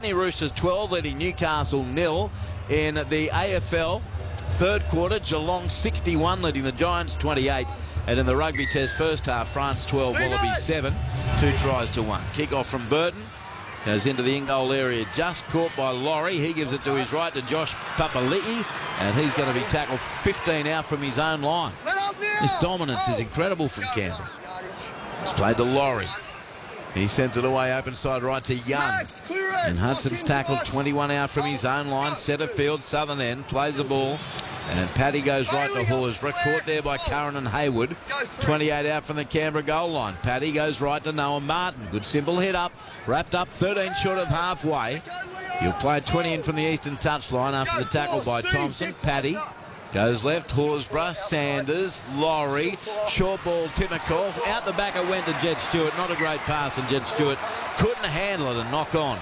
Sydney Roosters 12, leading Newcastle 0 in the AFL third quarter. Geelong 61, leading the Giants 28. And in the Rugby Test first half, France 12, Wallabies 7, 2 tries to 1. Kick-off from Burton. Goes into the in-goal area, just caught by Laurie. He gives it to his right to Josh Papali'i, and he's going to be tackled 15 out from his own line. This dominance is incredible from Canberra. It's played to Laurie. He sends it away open side right to Young. And Hudson's tackled 21 out from his own line. Centre field, southern end, plays the ball. And Paddy goes right to Horsburgh, caught there by Curran and Hayward. 28 out from the Canberra goal line. Paddy goes right to Noah Martin. Good simple hit up, wrapped up 13 short of halfway. He'll play 20 in from the eastern touchline after the tackle by Thompson. Paddy goes left, Horsburgh, Sanders, Laurie, short ball, Timokov. Out the back it went to Jed Stewart. Not a great pass, and Jed Stewart couldn't handle it and knock on.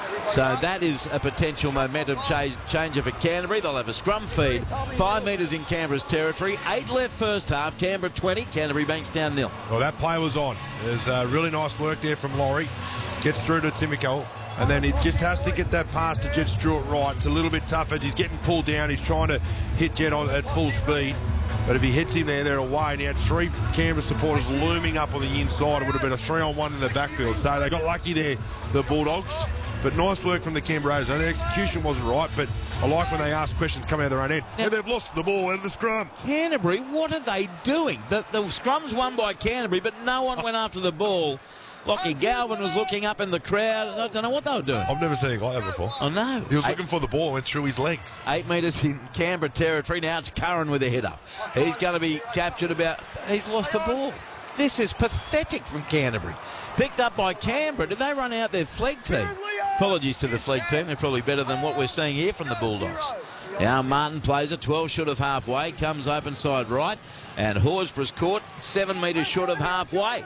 So that is a potential momentum changer for Canterbury. They'll have a scrum feed. 5 metres in Canberra's territory. 8 left first half. Canberra 20. Canterbury Bankstown 0. Well, that play was on. There's really nice work there from Laurie. Gets through to Timoko. And then he just has to get that pass to Jed Stewart right. It's a little bit tough as he's getting pulled down. He's trying to hit Jed on at full speed. But if he hits him there, they're away. And he had 3 Canberra supporters looming up on the inside. It would have been a 3-on-1 in the backfield. So they got lucky there, the Bulldogs. But nice work from the Canberra Raiders. The execution wasn't right, but I like when they ask questions coming out of their own end. Now, and they've lost the ball out of the scrum. Canterbury, what are they doing? The scrum's won by Canterbury, but no one went after the ball. Lockie Galvin was looking up in the crowd. I don't know what they were doing. I've never seen anything like that before. Oh, no. He was looking for the ball and went through his legs. 8 metres in Canberra territory. Now it's Curran with a hit up. He's going to be captured about... He's lost the ball. This is pathetic from Canterbury. Picked up by Canberra. Did they run out their flag team? Apologies to the flag team. They're probably better than what we're seeing here from the Bulldogs. Now Martin plays it 12 short of halfway. Comes open side right. And Horsburgh's caught 7 metres short of halfway.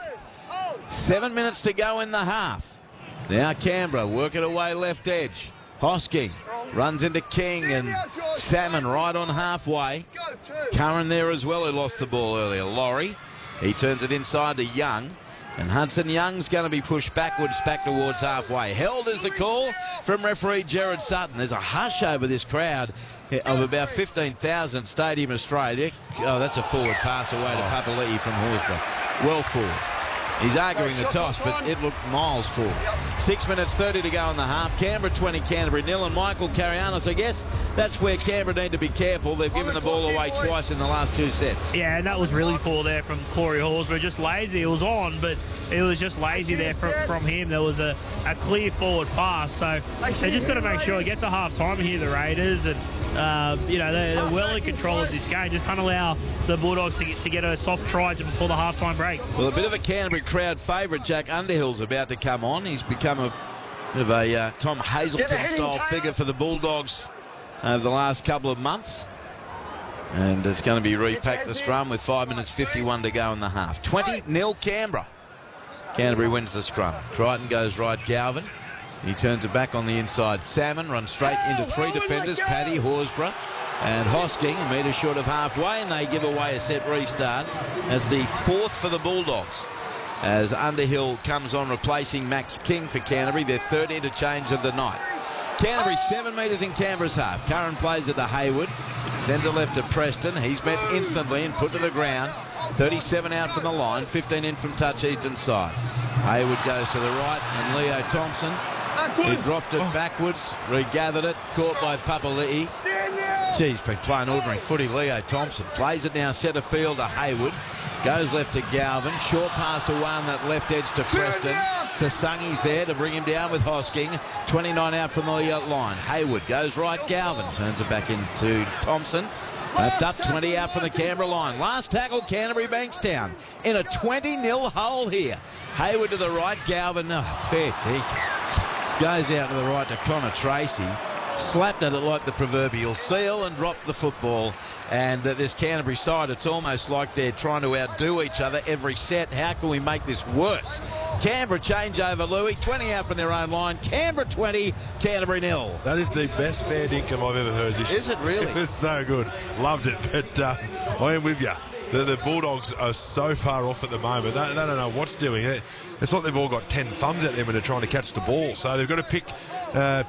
7 minutes to go in the half. Now Canberra work it away left edge. Hosking runs into King and Salmon right on halfway. Curran there as well, who lost the ball earlier. Laurie. He turns it inside to Young. And Hudson Young's going to be pushed backwards back towards halfway. Held is the call from referee Gerard Sutton. There's a hush over this crowd of about 15,000 Stadium Australia. Oh, that's a forward pass away to Papali'i from Horsburgh. Well forward. He's arguing the toss, but it looked miles forward. 6 minutes 30 to go in the half. Canberra 20, Canterbury 0. And Michael Carianos, I guess that's where Canberra need to be careful. They've given the ball away twice in the last 2 sets. Yeah, and that was really poor there from Corey Horsburgh. Just lazy. It was on, but it was just lazy there from him. There was a clear forward pass. So they just got to make sure it gets to half-time here, the Raiders. And, they're well in control of this game. Just can't allow the Bulldogs to get a soft try before the half-time break. Well, a bit of a Canterbury crowd favourite, Jack Underhill's about to come on. He's become a bit of a Tom Hazelton-style figure for the Bulldogs over the last couple of months. And it's going to be repacked the scrum with 5 minutes 51 to go in the half. 20-0 Canberra. Canterbury wins the scrum. Crichton goes right, Galvin. He turns it back on the inside. Salmon runs straight into 3 defenders. Paddy, Horsburgh and Hosking, a metre short of halfway, and they give away a set restart as the 4th for the Bulldogs. As Underhill comes on replacing Max King for Canterbury, their 3rd interchange of the night. Canterbury 7 metres in Canberra's half. Curran plays it to Hayward. Centre left to Preston. He's met instantly and put to the ground. 37 out from the line, 15 in from touch eastern side. Hayward goes to the right and Leo Thompson. He dropped it backwards, regathered it, caught by Papali'i. He's been playing ordinary footy. Leo Thompson plays it now centre field to Hayward. Goes left to Galvin. Short pass away on that left edge to Preston. Sasangi's there to bring him down with Hosking. 29 out from the line. Hayward goes right. Galvin turns it back into Thompson. Left up, 20 out from the Canberra line. Last tackle, Canterbury Bankstown in a 20-0 hole here. Hayward to the right. Galvin, fair kick. Goes out to the right to Connor Tracy. Slapped at it like the proverbial seal and dropped the football. And this Canterbury side, it's almost like they're trying to outdo each other every set. How can we make this worse? Canberra changeover, Louis. 20 out from their own line. Canberra 20, Canterbury 0. That is the best fair dinkum I've ever heard this year. Is it really? It was so good. Loved it. But I am with you. The Bulldogs are so far off at the moment. They don't know what's doing. It's like they've all got 10 thumbs at them when they're trying to catch the ball. So they've got to pick